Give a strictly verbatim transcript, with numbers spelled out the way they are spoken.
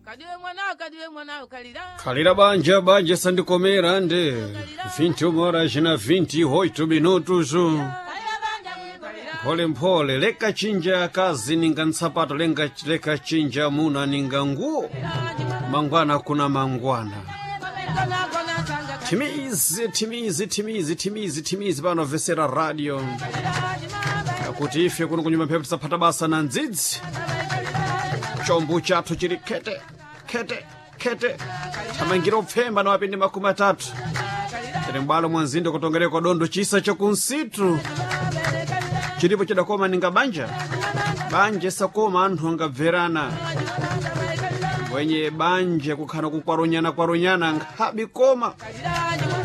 Kadiwe mwanao, kadiwe mwanao, kalira. Kalira banja, banja sandikomera nde. vinte horas na vinte e oito minutos. Pole mpole, leka chinja kazi ninga nsapato, lenga leka chinja muna ninga nguo. Mangwana kuna mangwana. Timizi, timizi, timizi, timizi, timizi, bano vesera radio. Kuti ife kuno kunyuma pepe tisapata basa na nzidzi. Chombu chatu chiri kete, kete, kete. Tamangira upfemba na wapindi makumi atatu. Tere mbalo mwanzindo kutongere kwa dondo chisa chokunsitu. Chiripo chidakoma ninga banja. Banje sakoma antu anga verana. Wenye banje kukhana kukwaronyana kwaronyana ngabi koma.